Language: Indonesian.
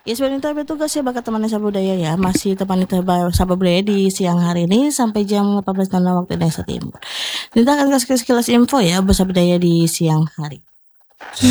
Ya sebenarnya bertugas ya Bakat teman Sabah Budaya ya. Masih temani Sabah Budaya di siang hari ini sampai jam 18.00 waktu Indonesia Timur. Kita akan kasih sekilas info ya Sabah Budaya di siang hari.